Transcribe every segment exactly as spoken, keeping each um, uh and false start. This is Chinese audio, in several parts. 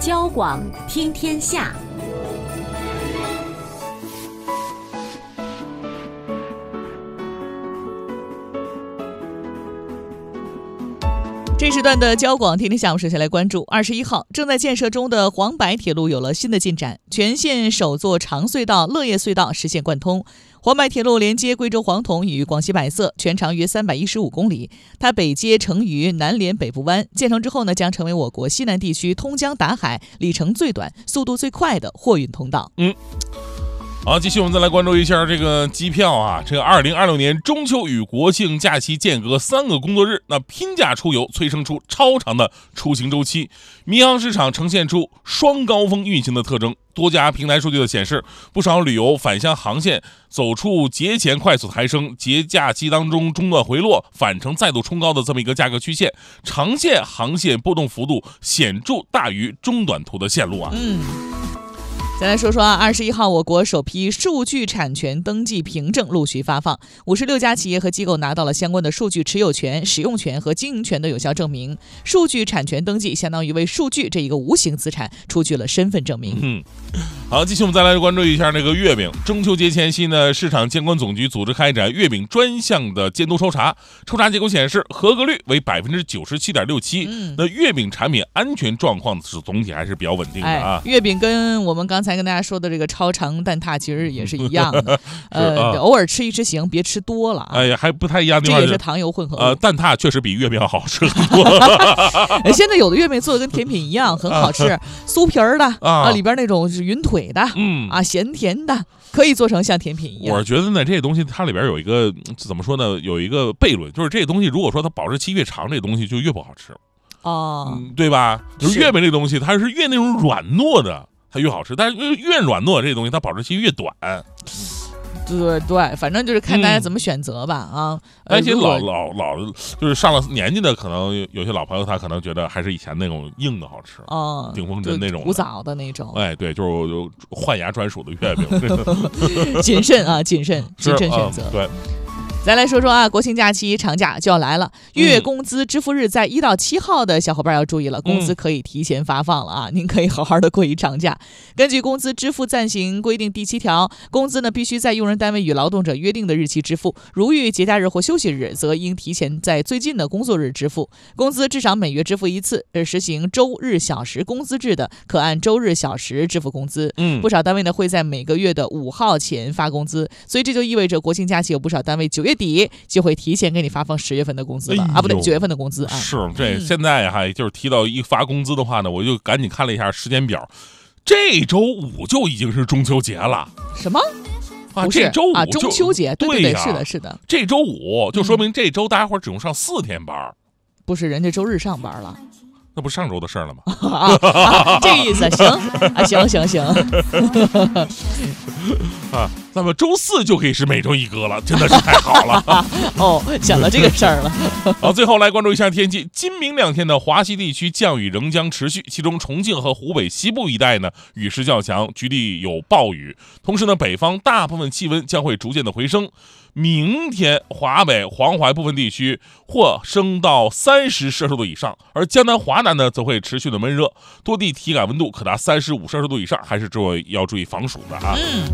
交广听天下。 这时段的交广听天下，我们首先来关注二十一号正在建设中的黄白铁路有了新的进展，全线首座长隧道乐业隧道实现贯通。黄白铁路连接贵州黄铜与广西百色，全长约三百一十五公里。它北接成渝，南连北部湾。建成之后呢，将成为我国西南地区通江达海、里程最短、速度最快的货运通道。 嗯。好，继续我们再来关注一下这个机票啊。这个二零二六年中秋与国庆假期间隔三个工作日，那拼假出游催生出超长的出行周期，民航市场呈现出双高峰运行的特征。多家平台数据的显示，不少旅游返乡航线走出节前快速抬升，节假期当中中断回落，返程再度冲高的这么一个价格曲线，长线航线波动幅度显著大于中短途的线路啊。 嗯。再来说说啊，二十一号，我国首批数据产权登记凭证陆续发放，五十六家企业和机构拿到了相关的数据持有权、使用权和经营权的有效证明。数据产权登记相当于为数据这一个无形资产出具了身份证明。 嗯，好，继续我们再来关注一下那个月饼。中秋节前夕呢，市场监管总局组织开展月饼专项的监督抽查，抽查结果显示，合格率为百分之九十七点六七。那月饼产品安全状况是总体还是比较稳定的啊。 哎、月饼跟我们刚才跟大家说的这个超长蛋挞其实也是一样的，呃，啊、偶尔吃一吃行，别吃多了啊。 哎呀，还不太一样的地方， 这也是糖油混合物。 呃，蛋挞确实比月饼要好吃很多。 现在有的月饼做的跟甜品一样，很好吃，啊、酥皮儿的啊，里边那种是云腿的，嗯啊，咸甜的，可以做成像甜品一样。 我觉得呢，这些东西它里边有一个怎么说呢？有一个悖论，就是这些东西如果说它保质期越长，这东西就越不好吃。 哦、 嗯，对吧？就是月饼这个东西，它是越那种软糯的。它越好吃，但是越软糯这些东西，它保质期越短。 对对，反正就是看大家怎么选择吧、嗯、啊。 而且老老老就是上了年纪的，可能有些老朋友他可能觉得还是以前那种硬的好吃哦， 顶峰针那种古早的那种。 哎，对，就是换牙专属的月饼。 谨慎啊，谨慎，谨慎选择。 嗯、对。 再来说说啊，国庆假期长假就要来了，月工资支付日在一到七号的小伙伴要注意了，工资可以提前发放了啊，嗯、您可以好好的过一长假。根据工资支付暂行规定第七条，工资呢必须在用人单位与劳动者约定的日期支付，如遇节假日或休息日，则应提前在最近的工作日支付。工资至少每月支付一次，而实行周日小时工资制的，可按周日小时支付工资。嗯，不少单位呢会在每个月的五号前发工资，所以这就意味着国庆假期有不少单位九月底就会提前给你发放十月份的工资了、哎、啊，不对，九月份的工资啊。 是这、嗯、现在哈，就是提到一发工资的话呢，我就赶紧看了一下时间表，这周五就已经是中秋节了。 什么？ 啊，这周五啊，中秋节，对对对对，是的，是的。 这周五就说明这周大家伙只用上四天班、嗯， 不是人家周日上班了。 那不上周的事了吗？ 啊啊、这个意思，行啊，行行行。 啊，那么周四就可以是每周一歌了，真的是太好了。 哦，想到这个事儿了。 好，最后来关注一下天气。今明两天的华西地区降雨仍将持续，其中重庆和湖北西部一带呢雨势较强，局地有暴雨。同时呢，北方大部分气温将会逐渐的回升。明天华北、黄淮部分地区或升到三十摄氏度以上，而江南、华南呢则会持续的闷热，多地体感温度可达三十五摄氏度以上，还是注意要注意防暑的啊。 嗯。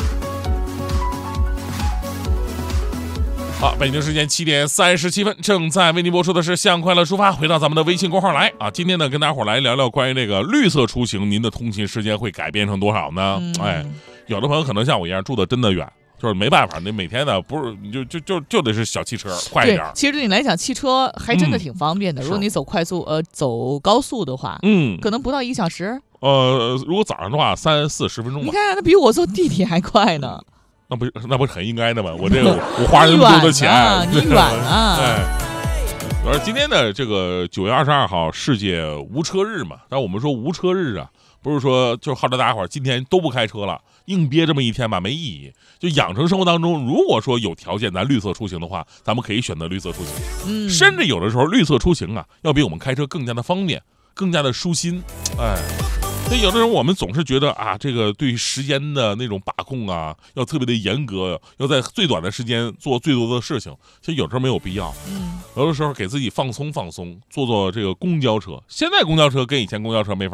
好，北京时间七点三十七分，正在为您播出的是《向快乐出发》，回到咱们的微信公号来啊。今天呢，跟大家伙来聊聊关于这个绿色出行，您的通勤时间会改变成多少呢？嗯、哎，有的朋友可能像我一样住的真的远。就是没办法，你每天呢不是你就就就就得是小汽车快一点。 其实对你来讲，汽车还真的挺方便的。嗯、如果你走快速呃走高速的话，嗯，可能不到一小时。 呃，如果早上的话，三四十分钟吧。 你看，那比我坐地铁还快呢。 那不那不是很应该的吗？我这个我花人多的钱， 你远啊！ 哎，而今天的这个九月二十二号世界无车日嘛，但我们说无车日啊，不是说就号召大家伙今天都不开车了。硬憋这么一天吧没意义，就养成生活当中，如果说有条件咱绿色出行的话，咱们可以选择绿色出行。嗯，甚至有的时候绿色出行啊，要比我们开车更加的方便，更加的舒心。哎，所以有的时候我们总是觉得啊，这个对时间的那种把控啊，要特别的严格，要在最短的时间做最多的事情。其实有时候没有必要。嗯，有的时候给自己放松放松，坐坐这个公交车。现在公交车跟以前公交车没法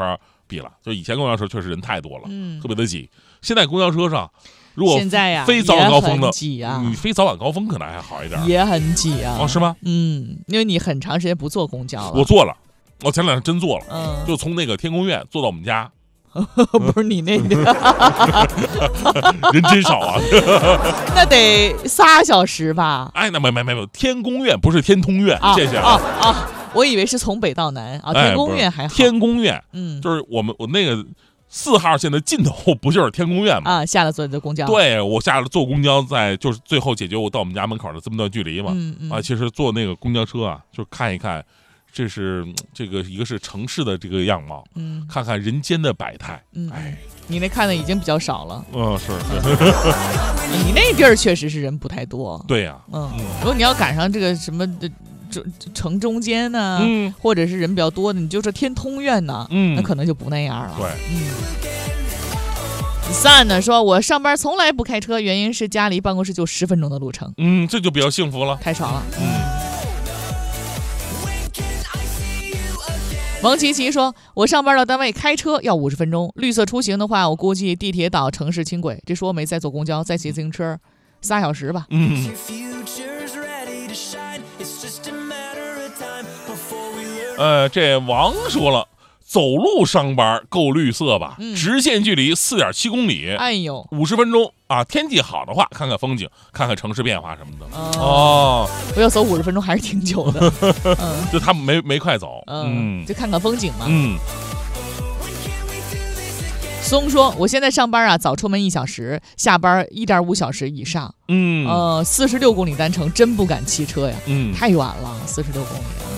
比了。就以前公交车确实人太多了， 嗯特别的挤。现在公交车上，如果现在呀非早晚高峰的也很挤啊你非早晚高峰可能还好一点， 也很挤啊。 哦，是吗？ 嗯，因为你很长时间不坐公交了。 我坐了，我前两天真坐了， 嗯， 就从那个天宫苑坐到我们家， 不是你那个， 人真少啊。 那得仨小时吧？ 哎，那没没没没，天宫苑不是天通苑， 啊谢谢啊啊！我以为是从北到南啊，天宫苑还好。 天宫苑， 嗯， 就是我们我那个四号线的尽头不就是天宫苑吗？ 啊，下了坐的公交。 对，我下了坐公交，在就是最后解决我到我们家门口的这么段距离嘛。 嗯嗯啊，其实坐那个公交车啊，就看一看，这是这个一个是城市的这个样貌， 嗯看看人间的百态。 嗯， 哎， 你那看的已经比较少了。 嗯，是， 你那地儿确实是人不太多。 对呀， 嗯， 嗯如果你要赶上这个什么的城城中间呢， 嗯或者是人比较多的，你就说天通苑呢， 嗯那可能就不那样了。 对， 嗯。Sun 呢说，我上班从来不开车，原因是家离办公室就十分钟的路程， 嗯，这就比较幸福了。 太爽了。 嗯， 王琪琪说，我上班到单位开车要五十分钟，绿色出行的话，我估计地铁到城市轻轨，这说我没再坐公交，再骑自行车，仨小时吧。 嗯，呃，这王说了，走路上班够绿色吧？ 嗯直线距离四点七公里， 哎呦， 五十分钟啊！天气好的话，看看风景，看看城市变化什么的。 哦， 哦， 我要走五十分钟还是挺久的。嗯就他们没没快走。 嗯， 嗯就看看风景嘛。 嗯， 松说，我现在上班啊，早出门一小时，下班一点五小时以上。 嗯呃，四十六公里单程，真不敢骑车呀， 嗯， 太远了，四十六公里啊。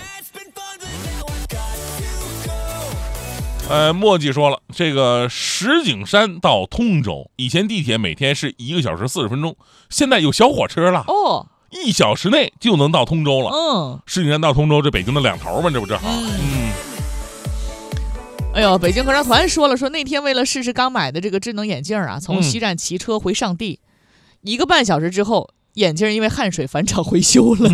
呃，墨迹说了，这个石景山到通州，以前地铁每天是一个小时四十分钟，现在有小火车了， 哦， 一小时内就能到通州了。 嗯石景山到通州，这北京的两头嘛，这不正好？ 嗯。 嗯， 哎呦，北京合唱团说了，说那天为了试试刚买的这个智能眼镜啊， 嗯从西站骑车回上地，一个半小时之后，眼镜因为汗水返厂维修了。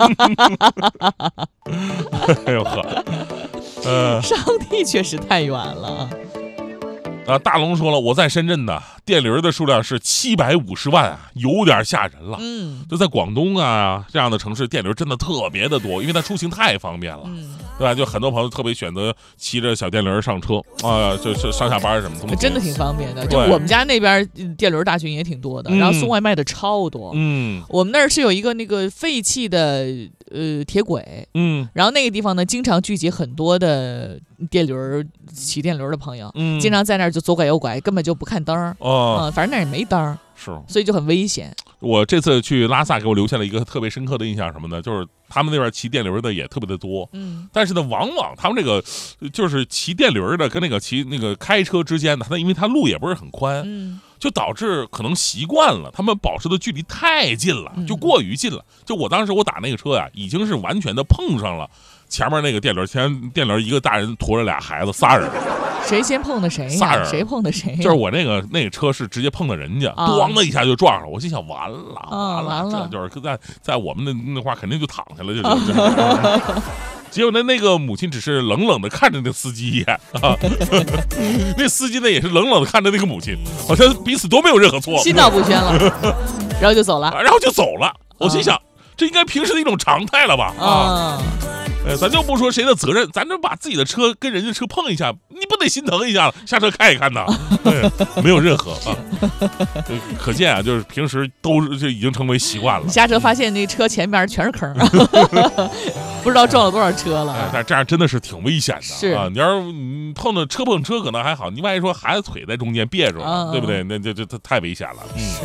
哎呦呵，呃上地确实太远了。 啊，大龙说了，我在深圳的电驴的数量是七百五十万啊，有点吓人了。 嗯就在广东啊这样的城市，电驴真的特别的多，因为它出行太方便了， 嗯， 对吧？就很多朋友特别选择骑着小电驴上车啊，就是上下班什么的， 真的挺方便的。就对我们家那边嗯电驴大军也挺多的， 嗯然后送外卖的超多。 嗯我们那儿是有一个那个废弃的呃铁轨， 嗯然后那个地方呢，经常聚集很多的电驴儿骑电驴儿的朋友， 嗯， 经常在那儿就左拐右拐，根本就不看灯儿。 哦， 嗯，反正那儿也没灯儿， 是所以就很危险。 我这次去拉萨，给我留下了一个特别深刻的印象，什么呢？就是他们那边骑电驴的也特别的多， 嗯但是呢，往往他们这个呃就是骑电驴的跟那个骑那个开车之间呢，它因为它路也不是很宽， 嗯就导致可能习惯了，他们保持的距离太近了， 嗯就过于近了。就我当时我打那个车呀，已经是完全的碰上了前面那个电驴，前电驴一个大人驮着俩孩子，仨人， 谁先碰的谁呀？ 仨人谁碰的谁呀？ 就是我那个那个车是直接碰的人家， 啊咣的一下就撞上了。我心想完了， 啊完了这就是在在我们那那块肯定就躺下了，就就。结果呢，那个母亲只是冷冷的看着那司机一眼啊，那司机呢也是冷冷的看着那个母亲，好像彼此都没有任何错， 心照不宣了，然后就走了。 然后就走了。我心想，这应该平时的一种常态了吧？啊， 啊， 呃，咱就不说谁的责任，咱就把自己的车跟人家车碰一下，你不得心疼一下，下车看一看呐？对，没有任何啊，对可见啊，就是平时都就已经成为习惯了。 下车发现那车前边全是坑，不知道撞了多少车了。 哎，但这样真的是挺危险的是啊！你要是你碰到车碰车可能还好，你万一说孩子腿在中间别住了， 嗯对不对？那这这这太危险了。嗯。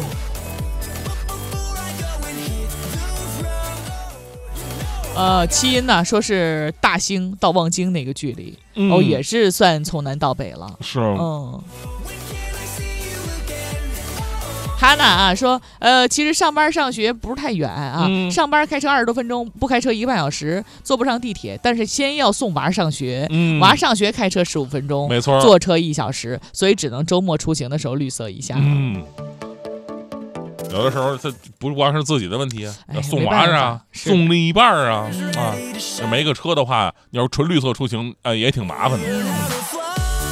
呃，七音呢说是大兴到望京那个距离， 嗯哦，也是算从南到北了。 是， 嗯。哈娜啊说，呃，其实上班上学不是太远啊， 嗯上班开车二十多分钟，不开车一个半小时，坐不上地铁，但是先要送娃上学， 嗯娃上学开车十五分钟， 没错， 坐车一小时，所以只能周末出行的时候绿色一下。 嗯。有的时候，这不光是自己的问题啊， 哎送娃啊没办法，是送另一半啊，啊，要没个车的话，你要是纯绿色出行，呃，也挺麻烦的。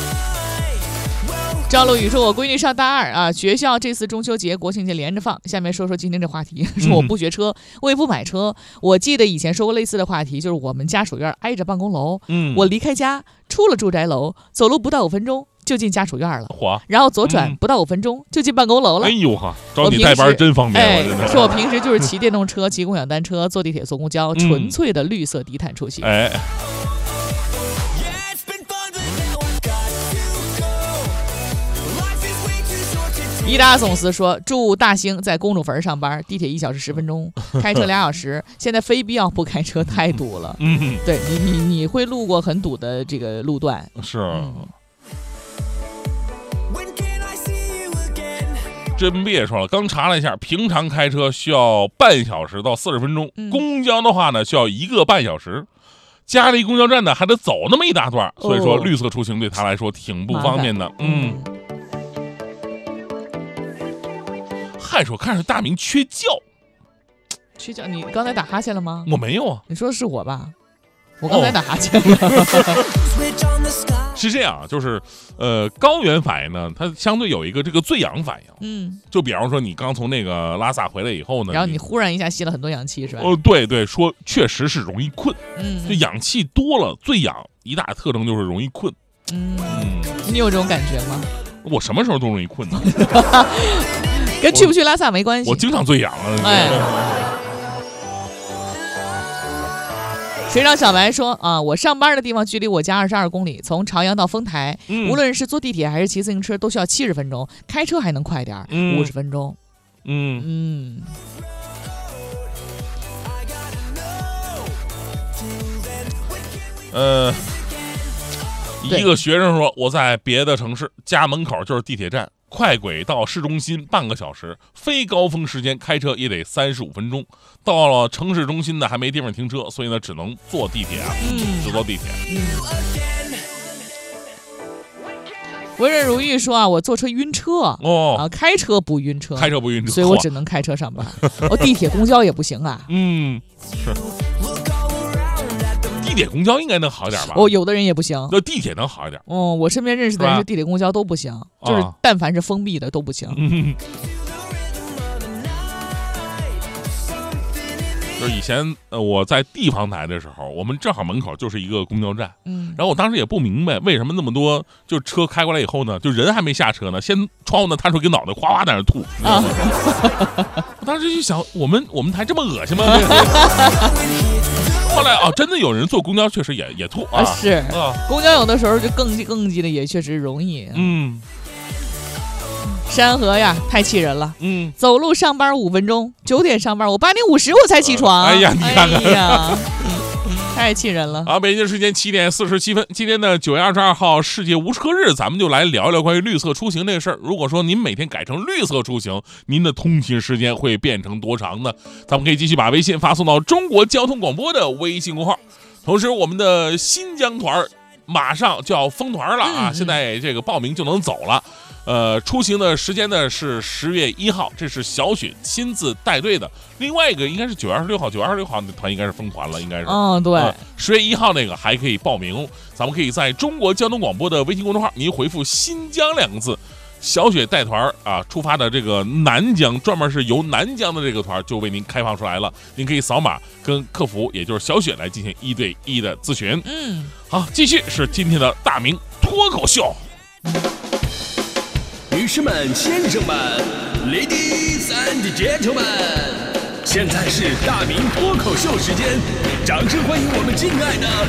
赵露雨说：“我闺女上大二啊，学校这次中秋节、国庆节连着放。”下面说说今天这话题，说我不学车，我也不买车。我记得以前说过类似的话题，就是我们家属院挨着办公楼， 嗯， 我离开家出了住宅楼，走路不到五分钟就进家属院了， 嚯， 然后左转不到五分钟就进办公楼了。 哎呦哈，找你带班真方便， 哎我真的。 说我平时就是骑电动车、骑共享单车、坐地铁、坐公交， 嗯、 纯粹的绿色低碳出行。 哎。 伊达总司说：“住大兴，在公主坟上班，地铁一小时十分钟，开车俩小时。现在非必要不开车，太堵了。 嗯， 对你，你你会路过很堵的这个路段。 是。 嗯、 真别说了，刚查了一下，平常开车需要半小时到四十分钟， 嗯、 公交的话呢需要一个半小时。家离公交站呢还得走那么一大段，所以说绿色出行对他来说挺不方便的。嗯。嗯还说看着大明缺觉， 缺觉？你刚才打哈欠了吗？ 我没有啊。 你说的是我吧？我刚才打哈欠了。 哦、是这样，就是呃，高原反应呢，它相对有一个这个醉氧反应。 嗯， 就比方说你刚从那个拉萨回来以后呢， 然后你忽然一下吸了很多氧气，是吧？ 哦，对对，说确实是容易困。 嗯， 就氧气多了，醉氧一大特征就是容易困。 嗯，嗯你有这种感觉吗？ 我什么时候都容易困呢。 跟去不去拉萨没关系， 我经常醉氧啊。 哎，水长小白说啊，我上班的地方距离我家二十二公里，从朝阳到丰台，嗯、无论是坐地铁还是骑自行车，都需要七十分钟，开车还能快点，五十、嗯、分钟。 嗯嗯。 呃，一个学生说，我在别的城市，家门口就是地铁站。快轨到市中心半个小时，非高峰时间开车也得三十五分钟。到了城市中心呢，还没地方停车，所以呢，只能坐地铁啊，嗯，只坐地铁。 嗯、文人如玉说啊，我坐车晕车哦， 啊，开车不晕车， 开车不晕车， 所以我只能开车上班。我地铁、公交也不行啊。 嗯，是。地铁公交应该能好点吧？ 哦，有的人也不行。 那地铁能好一点。 哦，我身边认识的人是地铁、公交都不行，就是但凡是封闭的都不行。 嗯，就是以前呃我在地方台的时候，我们正好门口就是一个公交站， 嗯， 然后我当时也不明白为什么那么多就车开过来以后呢，就人还没下车呢，先窗户呢探出给脑袋哗哗在那吐啊！我当时就想，我们我们台这么恶心吗？后来啊，真的有人坐公交，确实也也吐啊。 是啊，公交有的时候就更更挤的也确实容易。 嗯， 山河呀，太气人了。 嗯， 走路上班五分钟，九点上班，我八点五十我才起床。 呃、哎呀，你看看， 哎呀，太气人了。 好，北京时间七点四十七分，今天的九月二十二号世界无车日，咱们就来聊一聊关于绿色出行这个事儿。如果说您每天改成绿色出行，您的通勤时间会变成多长呢？咱们可以继续把微信发送到中国交通广播的微信公号。同时，我们的新疆团马上就要封团了啊！ 嗯、 现在这个报名就能走了。呃，出行的时间呢是十月一号，这是小雪亲自带队的。另外一个应该是九月二十六号，九月二十六号那团应该是封团了，应该是。 嗯，对。 十、呃、月一号那个还可以报名，咱们可以在中国交通广播的微信公众号，您回复“新疆”两个字，小雪带团啊，出发的这个南疆，专门是由南疆的这个团就为您开放出来了。您可以扫码跟客服，也就是小雪来进行一对一的咨询。 嗯， 好，继续是今天的大明脱口秀。 女士们、先生们 ，Ladies and Gentlemen， 现在是大明脱口秀时间，掌声欢迎我们敬爱的